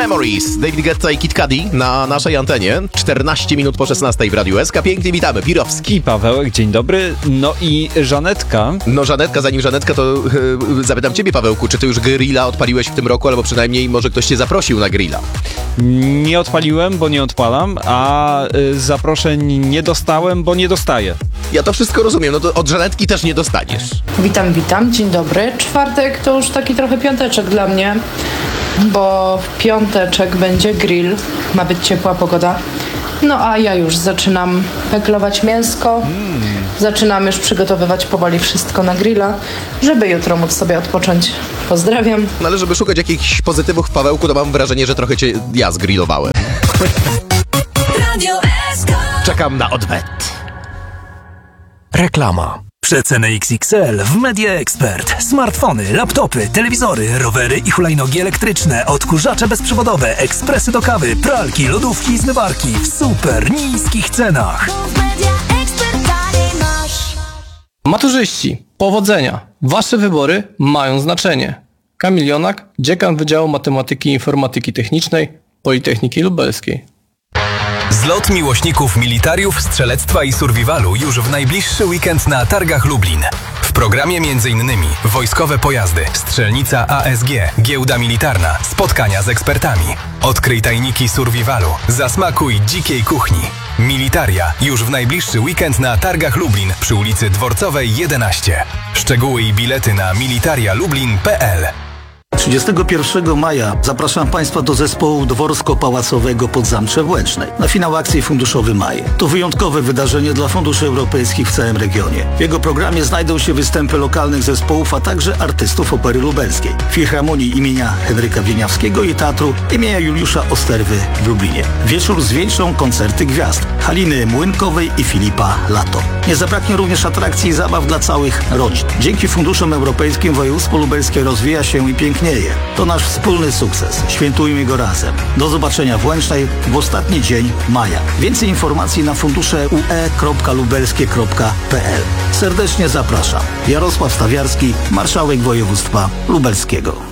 Memories, David Guetta i Kid Cudi na naszej antenie. 14 minut po 16 w Radiu SK. Pięknie witamy, Pirowski. I Pawełek, dzień dobry. No i Żanetka. No Żanetka, zanim Żanetka, to zapytam ciebie, Pawełku, czy ty już grilla odpaliłeś w tym roku, albo przynajmniej może ktoś cię zaprosił na grilla? Nie odpaliłem, bo nie odpalam, a zaproszeń nie dostałem, bo nie dostaję. Ja to wszystko rozumiem, no to od Żanetki też nie dostaniesz. Witam, dzień dobry. Czwartek to już taki trochę piąteczek dla mnie, bo w piąteczek będzie grill, ma być ciepła pogoda. No a ja już zaczynam peklować mięsko, zaczynam już przygotowywać powoli wszystko na grilla, żeby jutro móc sobie odpocząć. Pozdrawiam. No ale żeby szukać jakichś pozytywów w Pawełku, to mam wrażenie, że trochę cię ja zgrillowałem. Radio SK. Czekam na odwet. Reklama. Przeceny XXL w Media Expert. Smartfony, laptopy, telewizory, rowery i hulajnogi elektryczne, odkurzacze bezprzewodowe, ekspresy do kawy, pralki, lodówki i zmywarki w super niskich cenach. Maturzyści, powodzenia! Wasze wybory mają znaczenie. Kamil Jonak, dziekan Wydziału Matematyki i Informatyki Technicznej Politechniki Lubelskiej. Zlot miłośników militariów, strzelectwa i survivalu już w najbliższy weekend na Targach Lublin. W programie m.in. wojskowe pojazdy, strzelnica ASG, giełda militarna, spotkania z ekspertami. Odkryj tajniki survivalu, zasmakuj dzikiej kuchni. Militaria już w najbliższy weekend na Targach Lublin przy ulicy Dworcowej 11. Szczegóły i bilety na militarialublin.pl. 31 maja zapraszam Państwa do zespołu Dworsko-Pałacowego pod Zamcze w Łęcznej na finał akcji Funduszowy Maje. To wyjątkowe wydarzenie dla funduszy europejskich w całym regionie. W jego programie znajdą się występy lokalnych zespołów, a także artystów Opery Lubelskiej, Filharmonii imienia Henryka Wieniawskiego i Teatru imienia Juliusza Osterwy w Lublinie. Wieczór zwieńczą koncerty gwiazd Haliny Młynkowej i Filipa Lato. Nie zabraknie również atrakcji i zabaw dla całych rodzin. Dzięki funduszom europejskim województwo lubelskie rozwija się i pięknieje. To nasz wspólny sukces. Świętujmy go razem. Do zobaczenia w Łęcznej w ostatni dzień maja. Więcej informacji na fundusze.ue.lubelskie.pl. Serdecznie zapraszam. Jarosław Stawiarski, marszałek województwa lubelskiego.